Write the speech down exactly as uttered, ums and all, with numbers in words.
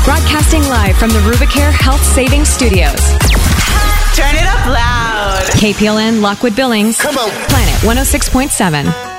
Broadcasting live from the Rubicare Health Savings Studios. Turn it up loud. K P L N Lockwood Billings. Come on. Planet one oh six point seven.